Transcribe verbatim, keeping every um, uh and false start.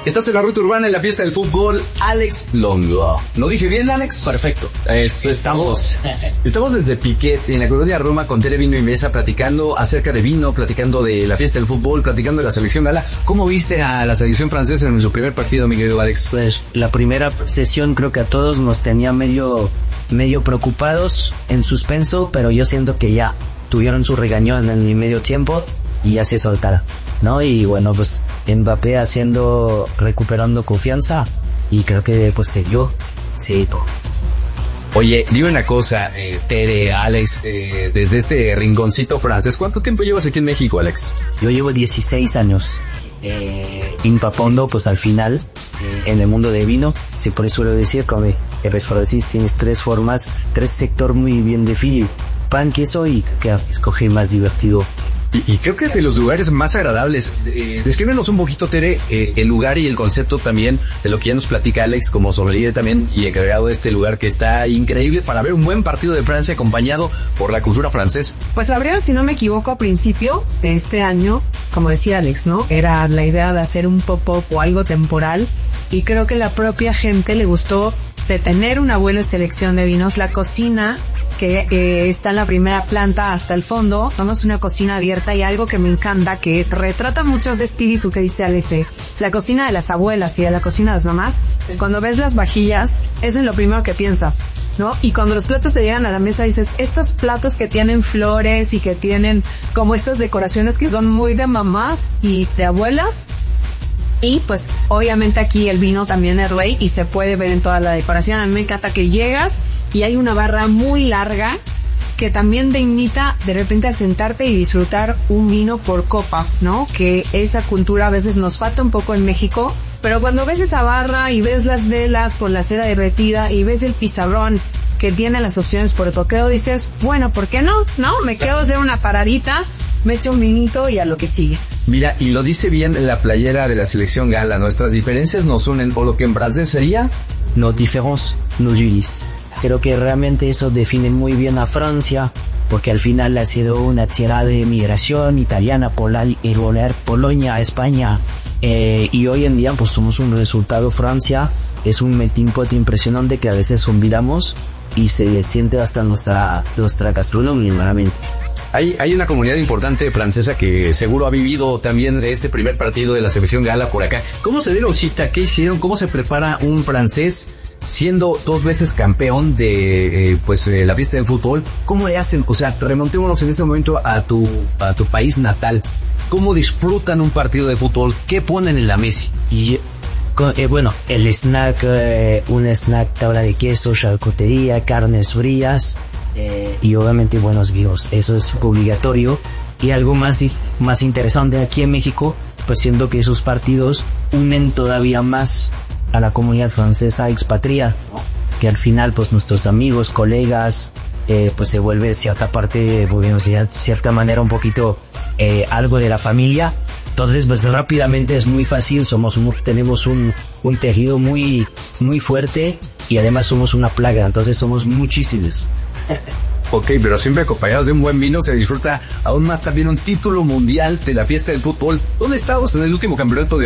Estás en la ruta urbana en la fiesta del fútbol, Alex Longo. ¿Lo dije bien, Alex? Perfecto. Eso, estamos. Estamos desde Piquet, en la colonia Roma, con Tere Vino y Mesa, platicando acerca de vino, platicando de la fiesta del fútbol, platicando de la selección gala. ¿Cómo viste a la selección francesa en su primer partido, mi querido Alex? Pues la primera sesión creo que a todos nos tenía medio, medio preocupados, en suspenso, pero yo siento que ya tuvieron su regañón en el medio tiempo y ya se soltaron, ¿no? Y bueno, pues Mbappé haciendo, recuperando confianza y creo que pues se dio, sí, todo. Oye, dime una cosa, eh, Tere, Alex, eh, desde este rinconcito francés, ¿cuánto tiempo llevas aquí en México, Alex? Yo llevo dieciséis años eh, empapando pues al final eh, en el mundo de vino. Sí, por eso lo decía, como eres francés, tienes tres formas, tres sectores muy bien definidos, pan, queso y que escoger más divertido. Y, y creo que de los lugares más agradables, eh, descríbenos un poquito, Tere, eh, el lugar y el concepto también de lo que ya nos platica Alex como sommelier también y encargado de este lugar que está increíble para ver un buen partido de Francia acompañado por la cultura francesa. Pues abrieron, si no me equivoco, a principio de este año, como decía Alex, ¿no? Era la idea de hacer un pop-up o algo temporal y creo que la propia gente le gustó de tener una buena selección de vinos. La cocina que eh, está en la primera planta hasta el fondo, tenemos una cocina abierta y algo que me encanta, que retrata mucho ese espíritu que dice Alex, de la cocina de las abuelas y de la cocina de las mamás. Cuando ves las vajillas, eso es lo primero que piensas, ¿no? Y cuando los platos te llegan a la mesa dices, estos platos que tienen flores y que tienen como estas decoraciones que son muy de mamás y de abuelas. Y pues obviamente aquí el vino también es rey y se puede ver en toda la decoración. A mí me encanta que llegas y hay una barra muy larga que también te invita de repente a sentarte y disfrutar un vino por copa, ¿no? Que esa cultura a veces nos falta un poco en México, pero cuando ves esa barra y ves las velas con la cera derretida y ves el pizarrón que tiene las opciones por el coqueo, dices, bueno, ¿por qué no? ¿No? Me quedo a hacer una paradita, me echo un vinito y a lo que sigue. Mira, y lo dice bien la playera de la selección gala, nuestras diferencias nos unen, o lo que en francés sería nos différences nous unissent. Creo que realmente eso define muy bien a Francia, porque al final ha sido una tierra de migración italiana, Pol- Polonia, España, eh, y hoy en día pues somos un resultado. Francia es un melting pot impresionante que a veces olvidamos y se siente hasta nuestra, nuestra gastronomía, realmente. Hay, hay una comunidad importante francesa que seguro ha vivido también de este primer partido de la selección gala por acá. ¿Cómo se dieron cita? ¿Qué hicieron? ¿Cómo se prepara un francés siendo dos veces campeón de eh, pues eh, la fiesta del fútbol? ¿Cómo le hacen? O sea, remontémonos en este momento a tu a tu país natal. ¿Cómo disfrutan un partido de fútbol? ¿Qué ponen en la mesa? Y eh, bueno, el snack, eh, un snack, tabla de queso, charcutería, carnes frías, eh, y obviamente buenos vinos. Eso es obligatorio. Y algo más más interesante aquí en México, pues siendo que esos partidos unen todavía más a la comunidad francesa expatriada, que al final pues nuestros amigos, colegas, eh, pues se vuelve cierta parte, volvemos de cierta manera un poquito eh, algo de la familia. Entonces pues rápidamente es muy fácil, somos un, tenemos un, un tejido muy muy fuerte y además somos una plaga, entonces somos muchísimos. Ok, pero siempre acompañados de un buen vino se disfruta aún más también un título mundial de la fiesta del fútbol. ¿Dónde estábamos en el último campeonato de